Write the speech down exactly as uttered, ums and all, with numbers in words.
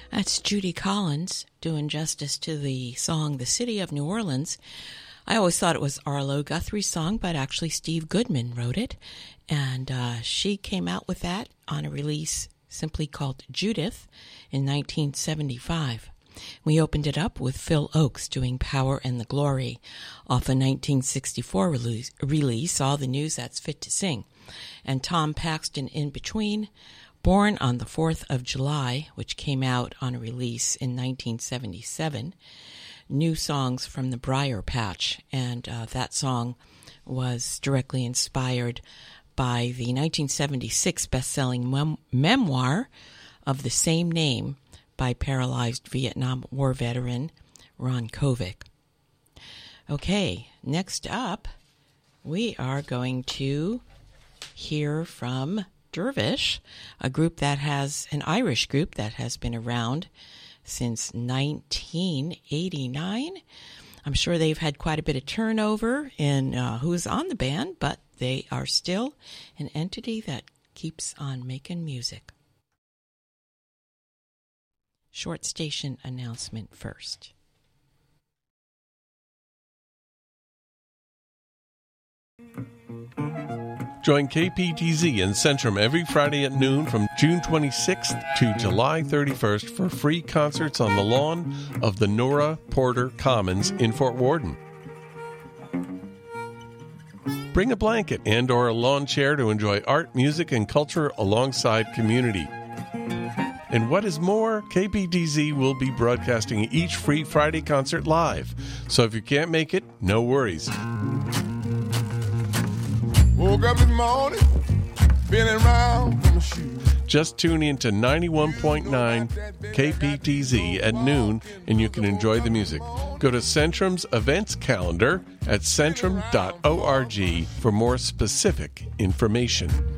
That's Judy Collins doing justice to the song The City of New Orleans. I always thought it was Arlo Guthrie's song, but actually Steve Goodman wrote it. And uh, she came out with that on a release simply called Judith in nineteen seventy-five. We opened it up with Phil Ochs doing Power and the Glory off a nineteen sixty-four release, release All the News That's Fit to Sing. And Tom Paxton in between, Born on the fourth of July, which came out on a release in nineteen seventy-seven. New songs from the Briar Patch, and uh, that song was directly inspired by the nineteen seventy-six best-selling mem- memoir of the same name by paralyzed Vietnam War veteran Ron Kovic. Okay, next up, we are going to hear from Dervish, a group that has, an Irish group that has been around since nineteen eighty-nine. I'm sure they've had quite a bit of turnover in uh, who's on the band, but they are still an entity that keeps on making music. Short station announcement first. Join K P T Z in Centrum every Friday at noon from June twenty-sixth to July thirty-first for free concerts on the lawn of the Nora Porter Commons in Fort Worden. Bring a blanket and or a lawn chair to enjoy art, music, and culture alongside community. And what is more, K P T Z will be broadcasting each free Friday concert live. So if you can't make it, no worries. Woke up this morning, feeling round from the shoes. Just tune in to ninety-one point nine K P T Z at noon and you can enjoy the music. Go to Centrum's events calendar at centrum dot org for more specific information.